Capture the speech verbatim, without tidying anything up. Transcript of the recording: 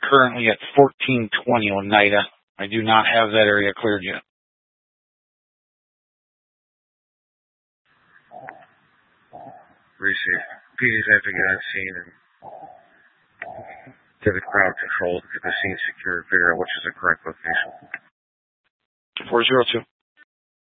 currently at fourteen twenty Oneida. I do not have that area cleared yet. Receive. P Ds have to get on scene and get the crowd controlled, get the scene secure, figure out which is the correct location. four zero two.